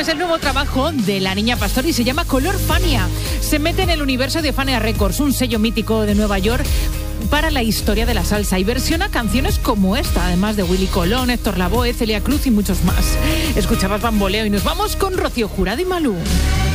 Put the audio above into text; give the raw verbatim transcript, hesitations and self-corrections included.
Pues el nuevo trabajo de la Niña Pastori se llama Color Fania. Se mete en el universo de Fania Records, un sello mítico de Nueva York para la historia de la salsa, y versiona canciones como esta, además de Willy Colón, Héctor Lavoe, Celia Cruz y muchos más. Escuchabas Bamboleo y nos vamos con Rocío Jurado y Malú.